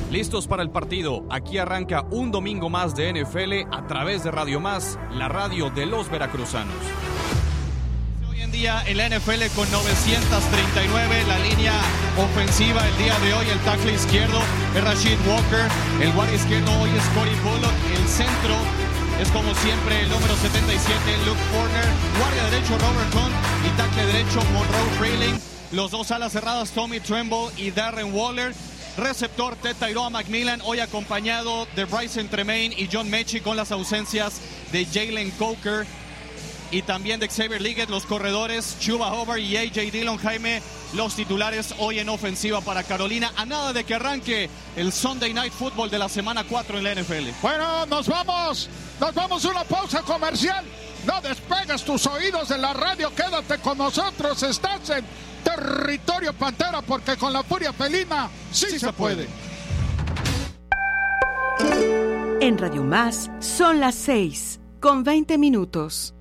Listos para el partido. Aquí arranca un domingo más de NFL a través de Radio Más, la radio de los veracruzanos. Hoy en día en la NFL con 939, la línea ofensiva el día de hoy, el tackle izquierdo es Rashid Walker, el guardia izquierdo hoy es Cody Bullock, el centro es como siempre el número 77, Luke Forner, guardia derecho Robert Hunt y tackle derecho Monroe Frayling, los dos alas cerradas Tommy Tremble y Darren Waller. Receptor Ted Tyrone McMillan, hoy acompañado de Bryson Tremaine y John Mechie con las ausencias de Jalen Coker y también de Xavier Liggett, los corredores Chuba Hubbard y A.J. Dillon. Jaime, los titulares hoy en ofensiva para Carolina, a nada de que arranque el Sunday Night Football de la semana 4 en la NFL. Bueno, nos vamos a una pausa comercial. No despegues tus oídos de la radio, quédate con nosotros, estás en Territorio Pantera, porque con la furia felina sí se puede. En Radio Más son las 6:20.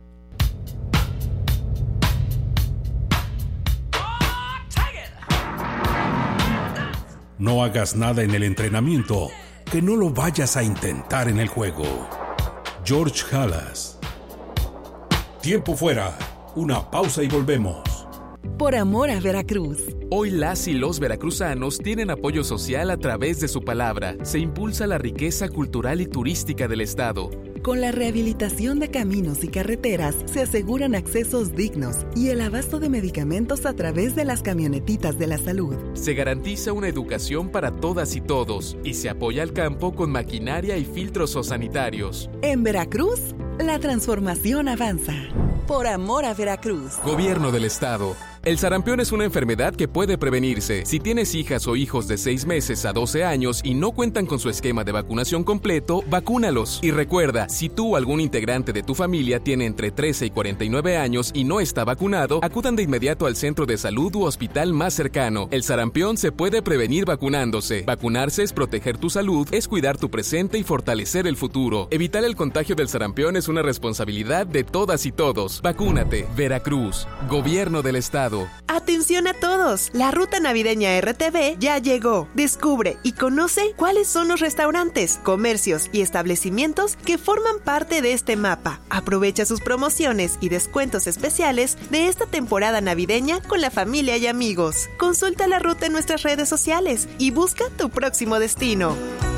No hagas nada en el entrenamiento que no lo vayas a intentar en el juego. George Halas. Tiempo fuera. Una pausa y volvemos. Por amor a Veracruz. Hoy las y los veracruzanos tienen apoyo social a través de su palabra. Se impulsa la riqueza cultural y turística del estado. Con la rehabilitación de caminos y carreteras se aseguran accesos dignos y el abasto de medicamentos a través de las camionetitas de la salud. Se garantiza una educación para todas y todos y se apoya al campo con maquinaria y filtros sanitarios. En Veracruz, la transformación avanza. Por amor a Veracruz. Gobierno del estado. El sarampión es una enfermedad que puede prevenirse. Si tienes hijas o hijos de 6 meses a 12 años y no cuentan con su esquema de vacunación completo, vacúnalos. Y recuerda, si tú o algún integrante de tu familia tiene entre 13 y 49 años y no está vacunado, acudan de inmediato al centro de salud u hospital más cercano. El sarampión se puede prevenir vacunándose. Vacunarse es proteger tu salud, es cuidar tu presente y fortalecer el futuro. Evitar el contagio del sarampión es una responsabilidad de todas y todos. Vacúnate. Veracruz. Gobierno del estado. ¡Atención a todos! La ruta navideña RTV ya llegó. Descubre y conoce cuáles son los restaurantes, comercios y establecimientos que forman parte de este mapa. Aprovecha sus promociones y descuentos especiales de esta temporada navideña con la familia y amigos. Consulta la ruta en nuestras redes sociales y busca tu próximo destino.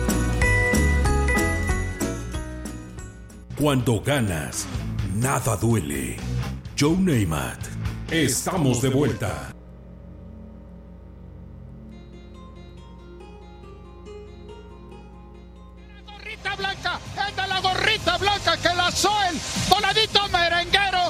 Cuando ganas, nada duele. Joe Namath. Estamos de vuelta. Gorrita blanca, el de la gorrita blanca que lanzó el voladito merenguero.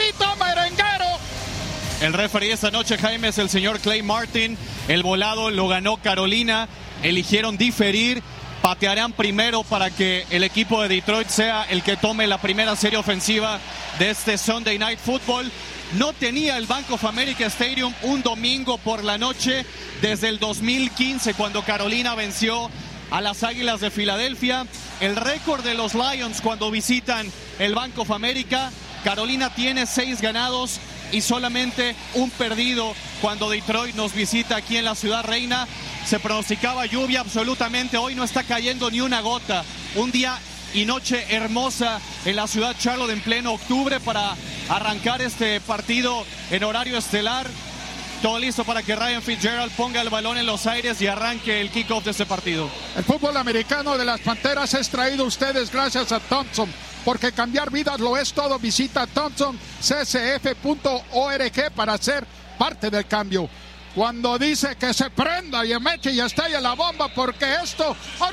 El referee esta noche, Jaime, es el señor Clay Martin. El volado lo ganó Carolina. Eligieron diferir. Patearán primero para que el equipo de Detroit sea el que tome la primera serie ofensiva de este Sunday Night Football. No tenía el Bank of America Stadium un domingo por la noche desde el 2015, cuando Carolina venció a las Águilas de Filadelfia. El récord de los Lions cuando visitan el Bank of America, Carolina tiene 6 ganados y solamente un perdido cuando Detroit nos visita aquí en la Ciudad Reina. Se pronosticaba lluvia absolutamente, hoy no está cayendo ni una gota. Un día y noche hermosa en la ciudad Charlotte en pleno octubre para arrancar este partido en horario estelar. Todo listo para que Ryan Fitzgerald ponga el balón en los aires y arranque el kickoff de este partido. El fútbol americano de las Panteras es traído a ustedes gracias a Thompson, porque cambiar vidas lo es todo. Visita thompsonccf.org para ser parte del cambio. Cuando dice que se prenda y emeche y estalle la bomba, porque esto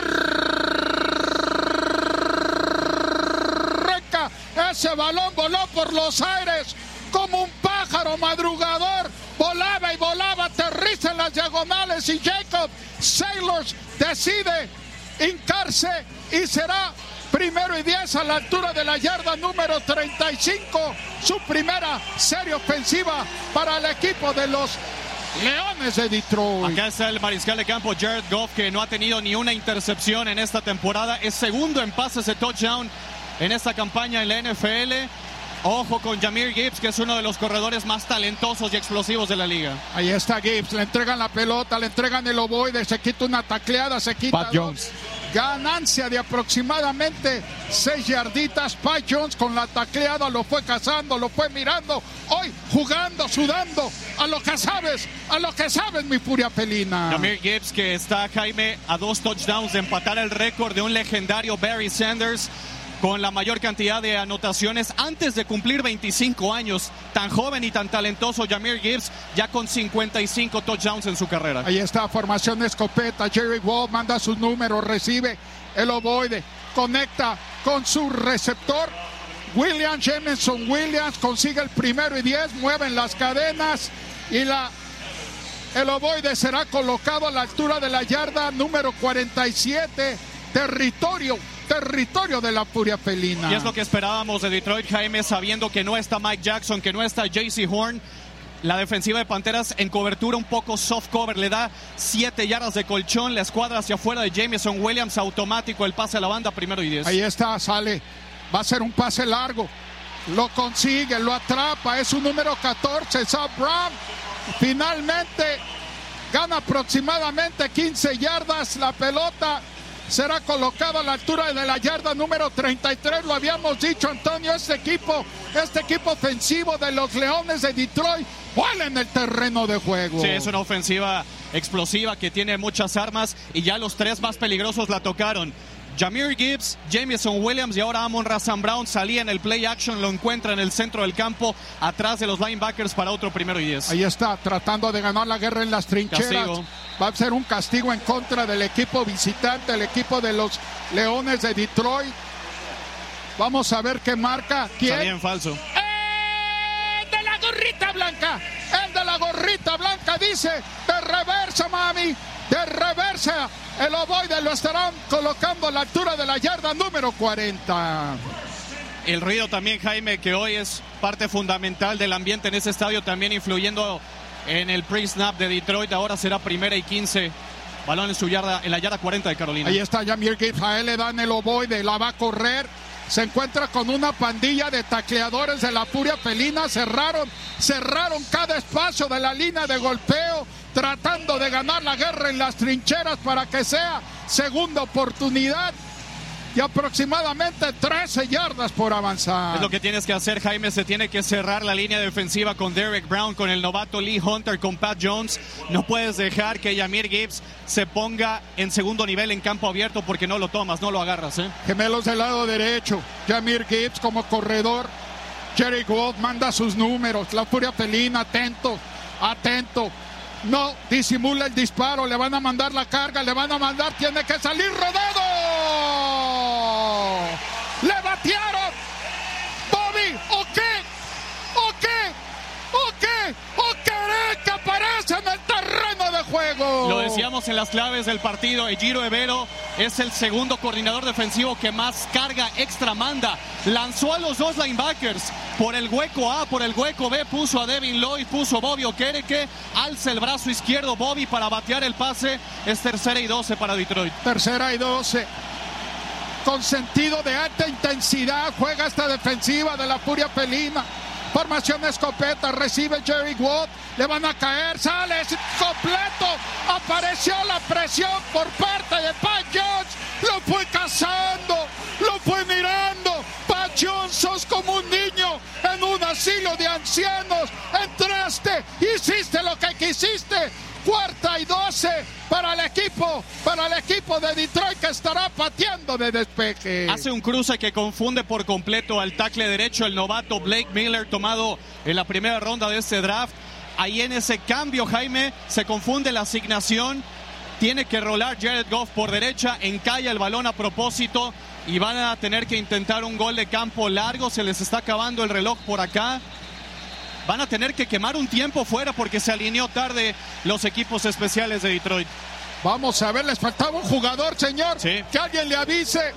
arranca. Ese balón voló por los aires como un pájaro madrugador. Volaba y volaba, aterriza en las diagonales y Jacob Sailors decide hincarse y será 1º y 10 a la altura de la yarda número 35. Su primera serie ofensiva para el equipo de los Leones de Detroit. Acá está el mariscal de campo Jared Goff, que no ha tenido ni una intercepción en esta temporada. Es segundo en pases de touchdown en esta campaña en la NFL. Ojo con Jahmyr Gibbs, que es uno de los corredores más talentosos y explosivos de la liga. Ahí está Gibbs, le entregan la pelota, le entregan el ovoide, se quita una tacleada, se quita Pat Jones. Ganancia de aproximadamente 6 yarditas. Pat Jones con la tacleada lo fue cazando, lo fue mirando. Hoy jugando, sudando. A lo que sabes, mi furia felina. Jahmyr Gibbs, que está, Jaime, a 2 touchdowns de empatar el récord de un legendario Barry Sanders, con la mayor cantidad de anotaciones antes de cumplir 25 años. Tan joven y tan talentoso Jahmyr Gibbs, ya con 55 touchdowns en su carrera. Ahí está, formación de escopeta. Jerry Wall manda sus números, recibe el ovoide, conecta con su receptor. Jameson Williams consigue el 1º y 10, mueven las cadenas y el ovoide será colocado a la altura de la yarda número 47, territorio de la furia felina. Y es lo que esperábamos de Detroit, Jaime, sabiendo que no está Mike Jackson, que no está J.C. Horn. La defensiva de Panteras en cobertura un poco soft cover, le da 7 yardas de colchón, la escuadra hacia afuera de Jameson Williams, automático el pase a la banda, 1º y 10. Ahí está, sale, va a ser un pase largo, lo consigue, lo atrapa, es su número 14, Zach Brown. Finalmente gana aproximadamente 15 yardas, la pelota será colocado a la altura de la yarda número 33. Lo habíamos dicho, Antonio, este equipo ofensivo de los Leones de Detroit vuela en el terreno de juego. Sí, es una ofensiva explosiva que tiene muchas armas y ya los 3 más peligrosos la tocaron. Jahmyr Gibbs, Jameson Williams y ahora Amon-Ra St. Brown salía en el play action, lo encuentra en el centro del campo, atrás de los linebackers para otro 1º y 10. Ahí está, tratando de ganar la guerra en las trincheras. Castigo. Va a ser un castigo en contra del equipo visitante, el equipo de los Leones de Detroit. Vamos a ver qué marca. ¿Quién? Salía en falso. ¡El de la gorrita blanca! El de la gorrita blanca dice, de reversa, mami, de reversa. El ovoide lo estarán colocando a la altura de la yarda número 40. El ruido también, Jaime, que hoy es parte fundamental del ambiente en ese estadio, también influyendo en el pre-snap de Detroit. Ahora será 1ª y 15. Balón en su yarda, en la yarda 40 de Carolina. Ahí está Jahmyr Gibbs, a él le dan el ovoide, la va a correr. Se encuentra con una pandilla de tacleadores de la furia felina. Cerraron cada espacio de la línea de golpeo, tratando de ganar la guerra en las trincheras para que sea segunda oportunidad y aproximadamente 13 yardas por avanzar. Es lo que tienes que hacer, Jaime. Se tiene que cerrar la línea defensiva con Derek Brown, con el novato Lee Hunter, con Pat Jones. No puedes dejar que Jahmyr Gibbs se ponga en segundo nivel en campo abierto, porque no lo tomas, no lo agarras. Gemelos del lado derecho, Jahmyr Gibbs como corredor. Jerry Gold manda sus números. La furia felina, atento. No disimula el disparo, le van a mandar la carga, tiene que salir rodado. Le batearon. Bobby, ¿o qué? Que aparece en el terreno de juego. Lo decíamos en las claves del partido. Ejiro Evero es el segundo coordinador defensivo que más carga extra manda. Lanzó a los 2 linebackers por el hueco A, por el hueco B. Puso a Devin Lloyd, puso a Bobby Okereke. Alza el brazo izquierdo Bobby para batear el pase. Es 3ª y 12 para Detroit. 3ª y 12. Con sentido de alta intensidad juega esta defensiva de la furia felina. Formación escopeta, recibe Jerry Watt, le van a caer, sale, es completo, apareció la presión por parte de Pat Jones, lo fue cazando, lo fue mirando. Pat Jones, sos como un niño en un asilo de ancianos, entraste, hiciste lo que quisiste. 4ª y 12 para el equipo de Detroit, que estará pateando de despeje. Hace un cruce que confunde por completo al tackle derecho, el novato Blake Miller, tomado en la primera ronda de este draft. Ahí en ese cambio, Jaime, se confunde la asignación. Tiene que rolar Jared Goff por derecha, encalla el balón a propósito y van a tener que intentar un gol de campo largo. Se les está acabando el reloj por acá. Van a tener que quemar un tiempo fuera porque se alineó tarde los equipos especiales de Detroit. Vamos a ver, les faltaba un jugador, señor. Sí. Que alguien le avise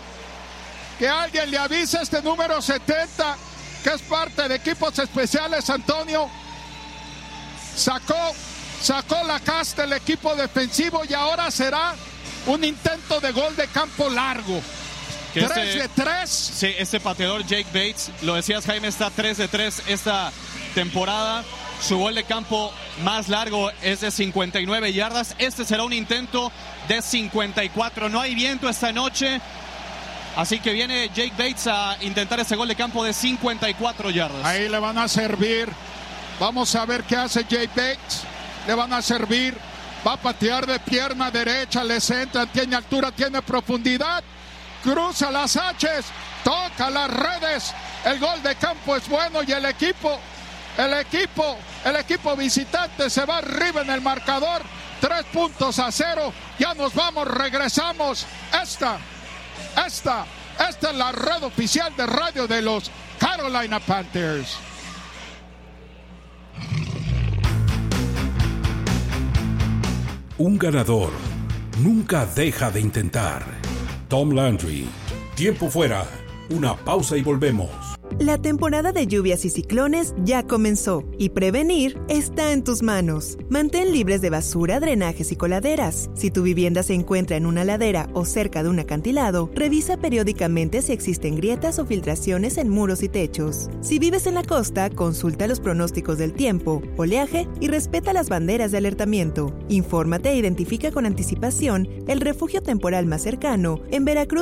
este número 70, que es parte de equipos especiales, Antonio. Sacó la casta el equipo defensivo y ahora será un intento de gol de campo largo. ¿3 de 3? Sí, este pateador Jake Bates, lo decías Jaime, está 3 de 3 esta temporada. Su gol de campo más largo es de 59 yardas. Este será un intento de 54. No hay viento esta noche, así que viene Jake Bates a intentar ese gol de campo de 54 yardas. Ahí le van a servir. Vamos a ver qué hace Jake Bates. Le van a servir. Va a patear de pierna derecha, le centra, tiene altura, tiene profundidad. Cruza las haches, toca las redes. El gol de campo es bueno y el equipo visitante se va arriba en el marcador. 3-0. Ya nos vamos, regresamos. Esta es la red oficial de radio de los Carolina Panthers. Un ganador nunca deja de intentar. Tom Landry. Tiempo fuera. Una pausa y volvemos. La temporada de lluvias y ciclones ya comenzó y prevenir está en tus manos. Mantén libres de basura, drenajes y coladeras. Si tu vivienda se encuentra en una ladera o cerca de un acantilado, revisa periódicamente si existen grietas o filtraciones en muros y techos. Si vives en la costa, consulta los pronósticos del tiempo, oleaje y respeta las banderas de alertamiento. Infórmate e identifica con anticipación el refugio temporal más cercano en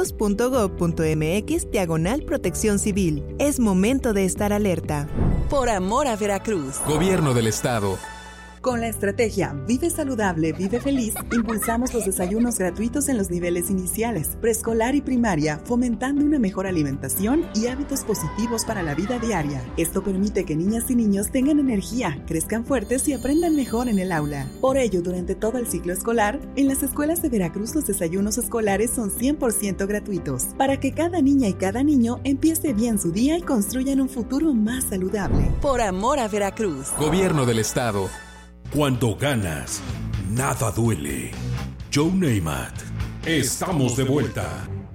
veracruz.gov.mx/protección civil. Es momento de estar alerta. Por amor a Veracruz. Gobierno del Estado. Con la estrategia Vive Saludable, Vive Feliz, impulsamos los desayunos gratuitos en los niveles iniciales, preescolar y primaria, fomentando una mejor alimentación y hábitos positivos para la vida diaria. Esto permite que niñas y niños tengan energía, crezcan fuertes y aprendan mejor en el aula. Por ello, durante todo el ciclo escolar, en las escuelas de Veracruz los desayunos escolares son 100% gratuitos, para que cada niña y cada niño empiece bien su día y construyan un futuro más saludable. Por amor a Veracruz. Gobierno del Estado. Cuando ganas, nada duele. Joe Namath. Estamos de vuelta.